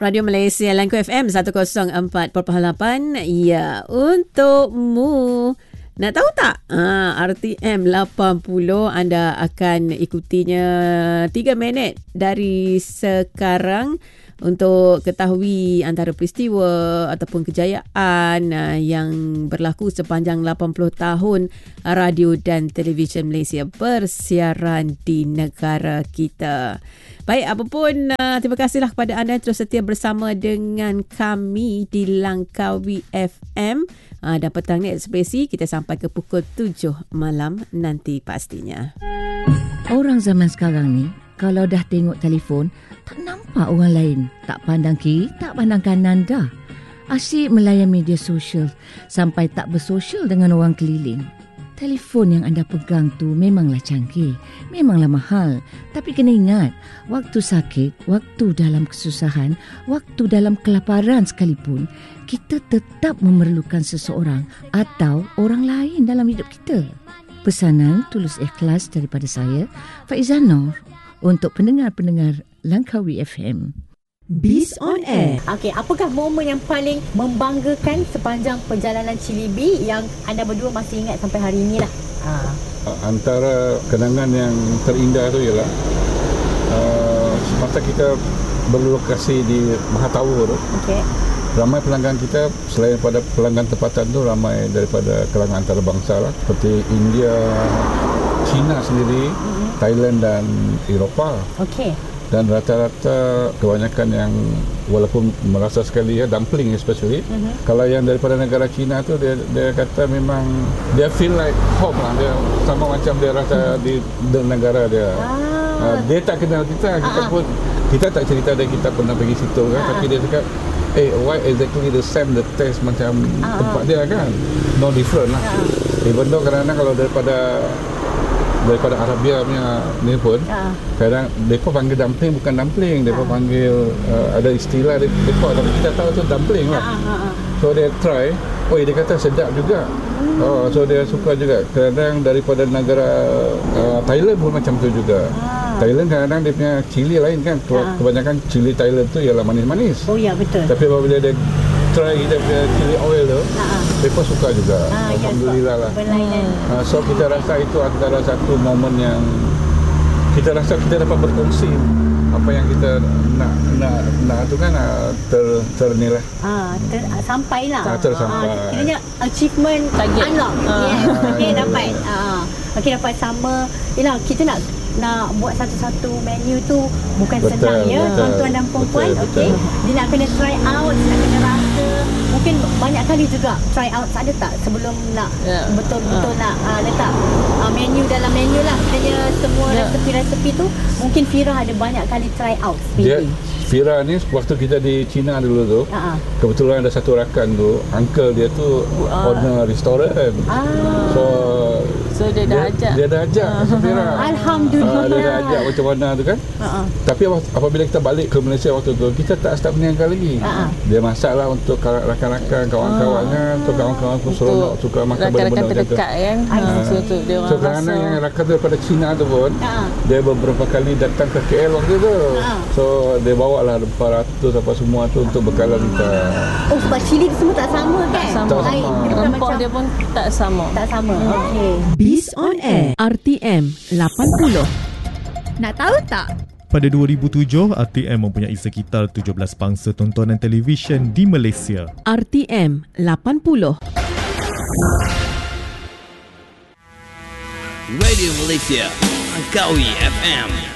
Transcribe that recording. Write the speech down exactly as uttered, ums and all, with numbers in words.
Radio Malaysia Langko F M seratus empat perpuluhan lapan. Ya, untukmu. Nak tahu tak? Ha, R T M lapan puluh anda akan ikutinya tiga minit dari sekarang untuk ketahui antara peristiwa ataupun kejayaan uh, yang berlaku sepanjang lapan puluh tahun radio dan televisyen Malaysia bersiaran di negara kita. Baik, apapun, uh, terima kasihlah kepada anda yang terus setia bersama dengan kami di Langkawi F M. Uh, dan petang ni ekspresi kita sampai ke pukul tujuh malam nanti pastinya. Orang zaman sekarang ni, kalau dah tengok telefon, tak nampak orang lain. Tak pandang kiri, tak pandang kanan dah. Asyik melayan media sosial sampai tak bersosial dengan orang keliling. Telefon yang anda pegang tu memanglah canggih, memanglah mahal. Tapi kena ingat, waktu sakit, waktu dalam kesusahan, waktu dalam kelaparan sekalipun, kita tetap memerlukan seseorang atau orang lain dalam hidup kita. Pesanan tulus ikhlas daripada saya, Faizah Nur, untuk pendengar-pendengar Langkawi F M. Biz on Air. Okey, apakah momen yang paling membanggakan sepanjang perjalanan Cilibi yang anda berdua masih ingat sampai hari inilah? Ha. Antara kenangan yang terindah tu ialah uh, semasa kita berlokasi di Mahatawa tu. Okey. Ramai pelanggan kita selain daripada pelanggan tempatan tu, ramai daripada kalangan antarabangsa lah, seperti India, China sendiri, mm-hmm. Thailand dan Eropah. Okey. Dan rata-rata kebanyakan yang walaupun merasa sekali ya, dumpling especially, mm-hmm. kalau yang daripada negara China tu dia dia kata memang dia feel like home lah, dia sama macam dia rasa di, di negara dia. Ah. Uh, dia tak kenal kita, kita ah. pun kita tak cerita dia kita pernah pergi situ kan, ah. tapi dia cakap eh why exactly the same, the taste macam ah. tempat dia kan, no different lah. Ah. Even though kadang-kadang kalau daripada daripada Arabia punya ni pun uh. kadang mereka panggil dumpling bukan dumpling, mereka uh. panggil uh, ada istilah mereka, tapi kita tahu tu dumpling lah. uh, uh, uh. So dia try, oh dia kata sedap juga. hmm. oh, So dia suka juga. Kadang daripada negara uh, Thailand pun macam tu juga. uh. Thailand kadang-kadang dia punya cili lain kan. uh. Kebanyakan cili Thailand tu ialah manis-manis. Oh ya, betul. Tapi apabila dia try kita punya chili oil tu, uh-huh. mereka suka juga. uh, Alhamdulillah lah. uh, So kita rasa itu antara satu momen yang kita rasa kita dapat berkongsi apa yang kita nak nak nak tu kan, ter ternilai. Ah, ter, sampailah. Ah, tersampai. Ah, kiranya achievement target unlock. Ah. Yes. Okey, dapat. Ah. Okey, dapat sama. Yalah, kita nak nak buat satu-satu menu tu bukan betul, senang ya, tuan-tuan dan puan-puan. Okey. Dia nak kena try out, nak kena rasa. Mungkin banyak kali juga try out, ada tak sebelum nak yeah. betul-betul uh. nak uh, letak uh, menu dalam menu lah. Kiranya semua yeah. resepi-resepi tu mungkin Fira ada banyak kali try out. Dia, Fira ni waktu kita di China dulu tu, uh-huh. kebetulan ada satu rakan tu, uncle dia tu uh. owner restoran. Ah. So So dia dah dia, ajak Dia dah ajak uh. Fira. Alhamdulillah. uh, Dia dah ajak macam mana tu kan. uh-huh. Tapi apabila kita balik ke Malaysia waktu tu, kita tak start berniaga lagi. uh-huh. Dia masak lah untuk rakan-rakan, kawan-kawannya, uh. untuk kawan-kawan pun seronok suka makan benda-benda rakan-rakan terdekat kan. uh. So tu dia orang So kadang-kadang yang rakan daripada China tu pun, uh. dia beberapa kali datang ke K L waktu tu. uh. So dia bawa lah empat ratus apa semua tu untuk bekalan kita. Oh, sebab cili tu semua tak sama kan? Tak sama. Tak sama. Rempah dia pun tak sama. Tak sama. Hmm. Okey. Biz on Air R T M lapan puluh. Nak tahu tak? Pada dua ribu tujuh, R T M mempunyai sekitar tujuh belas bangsa tontonan televisyen di Malaysia. R T M lapan puluh. Radio Malaysia, Langkawi F M.